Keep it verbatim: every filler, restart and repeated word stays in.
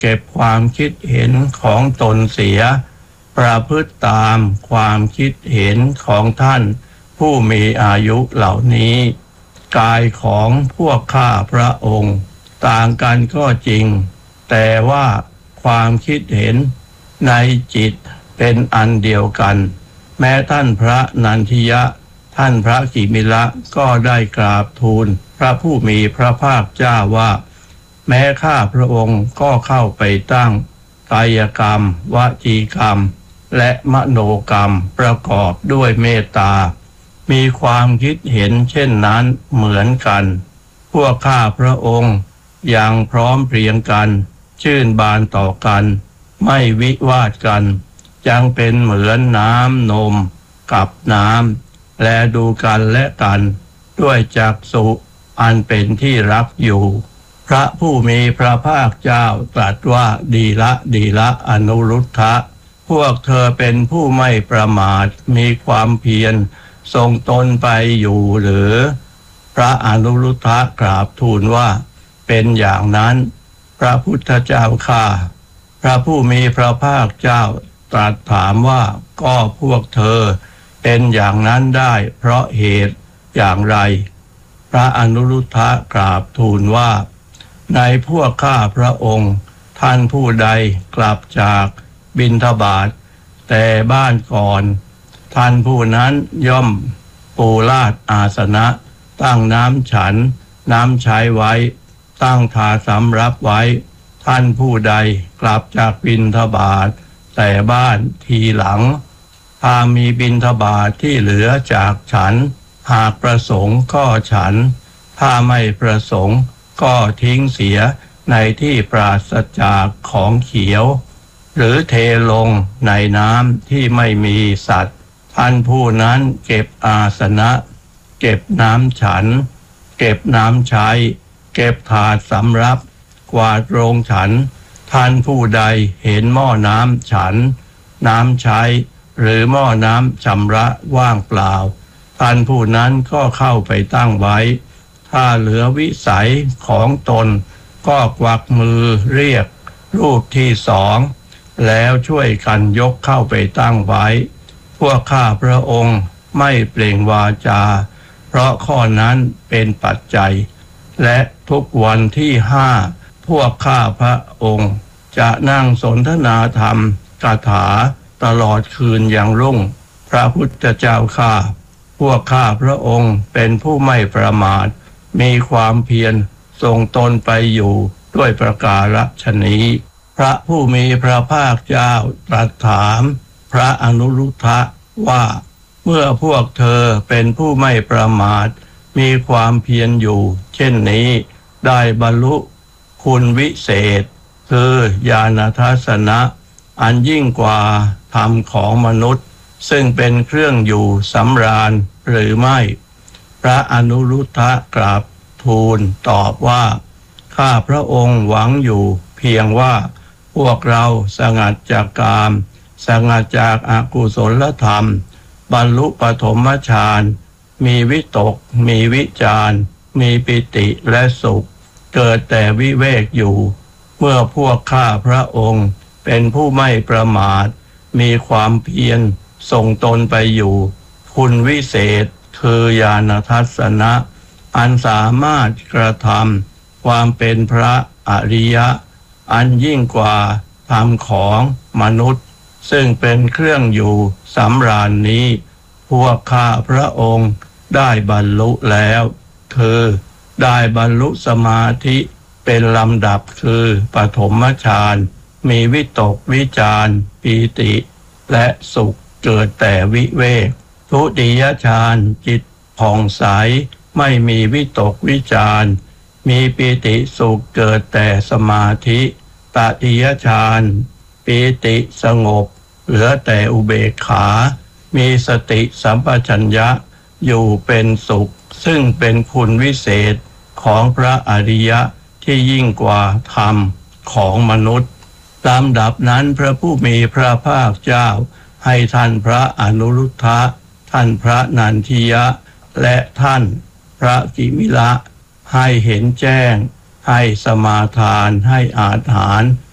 เก็บความคิดเห็นของตนเสียประพฤติตามความคิดเห็นของท่านผู้มีอายุเหล่านี้กายของพวกข้าพระองค์ต่างกันก็จริงแต่ว่าความคิดเห็นในจิตเป็นอันเดียวกันแม้ท่านพระนันทิยะท่านพระกิมิละก็ได้กราบทูลพระผู้มีพระภาคเจ้าว่าแม้ข้าพระองค์ก็เข้าไปตั้งกายกรรมวจีกรรมและมโนกรรมประกอบด้วยเมตตามีความคิดเห็นเช่นนั้นเหมือนกันพวกข้าพระองค์ยังพร้อมเพรียงกันชื่นบานต่อกันไม่วิวาทกันจังเป็นเหมือนน้ำนมกับน้ำและดูกันและกันด้วยจักษุอันเป็นที่รักอยู่พระผู้มีพระภาคเจ้าตรัสว่าดีละดีละอนุรุทธะพวกเธอเป็นผู้ไม่ประมาทมีความเพียรทรงตนไปอยู่หรือพระอนุรุทธะกราบทูลว่าเป็นอย่างนั้นพระพุทธเจ้าข้าพระผู้มีพระภาคเจ้าตรัสถามว่าก็พวกเธอเป็นอย่างนั้นได้เพราะเหตุอย่างไรพระอนุรุทธะกราบทูลว่าในพวกข้าพระองค์ท่านผู้ใดกลับจากบิณฑบาตแต่บ้านก่อนท่านผู้นั้นย่อมปูลาดอาสนะตั้งน้ำฉันน้ำใช้ไว้ตั้งถาสำรับไว้ท่านผู้ใดกลับจากบิณฑบาตแต่บ้านทีหลังถ้ามีบิณฑบาตที่เหลือจากฉันหากประสงค์ก็ฉันถ้าไม่ประสงค์ก็ทิ้งเสียในที่ปราศจากของเขียวหรือเทลงในน้ำที่ไม่มีสัตว์ท่านผู้นั้นเก็บอาสนะเก็บน้ำฉันเก็บน้ำใช้เก็บถาดสำรับกวาดโรงฉันท่านผู้ใดเห็นหม้อน้ำฉันน้ำใช้หรือหม้อน้ำชำระว่างเปล่าท่านผู้นั้นก็เข้าไปตั้งไว้ถ้าเหลือวิสัยของตนก็กวักมือเรียกรูปที่สองแล้วช่วยกันยกเข้าไปตั้งไว้พวกข้าพระองค์ไม่เปล่งวาจาเพราะข้อนั้นเป็นปัจจัยและทุกวันที่ห้าพวกข้าพระองค์จะนั่งสนทนาธรรมคาถาตลอดคืนอย่างรุ่งพระพุทธเจ้าข้าพวกข้าพระองค์เป็นผู้ไม่ประมาทมีความเพียรทรงตนไปอยู่ด้วยประการฉนี้พระผู้มีพระภาคเจ้าตรัสถามพระอนุรุทธะว่าเมื่อพวกเธอเป็นผู้ไม่ประมาทมีความเพียรอยู่เช่นนี้ได้บรรลุคุณวิเศษคือญาณทัสสนะอันยิ่งกว่าธรรมของมนุษย์ซึ่งเป็นเครื่องอยู่สำราญหรือไม่พระอนุรุทธะกราบทูลตอบว่าข้าพระองค์หวังอยู่เพียงว่าพวกเราสงัดจากกามสงัดจากอกุศลธรรมบรรลุปฐมฌานมีวิตกมีวิจารมีปิติและสุขเกิดแต่วิเวกอยู่เมื่อพวกข้าพระองค์เป็นผู้ไม่ประมาทมีความเพียรส่งตนไปอยู่คุณวิเศษคือญาณทัสสนะอันสามารถกระทำความเป็นพระอริยะอันยิ่งกว่าธรรมของมนุษย์ซึ่งเป็นเครื่องอยู่สำราญนี้พวกข้าพระองค์ได้บรรลุแล้วคือได้บรรลุสมาธิเป็นลำดับคือปฐมฌานมีวิตกวิจารปีติและสุขเกิดแต่วิเวกทุติยฌานจิตผ่องใสไม่มีวิตกวิจารมีปีติสุขเกิดแต่สมาธิตติยฌานปีติสงบเหลือแต่อุเบกขามีสติสัมปชัญญะอยู่เป็นสุขซึ่งเป็นคุณวิเศษของพระอริยะที่ยิ่งกว่าธรรมของมนุษย์ลำดับนั้นพระผู้มีพระภาคเจ้าให้ท่านพระอนุรุทธะท่านพระนันทิยะและท่านพระกิมิละให้เห็นแจ้งให้สมาทานให้อาถรรพ์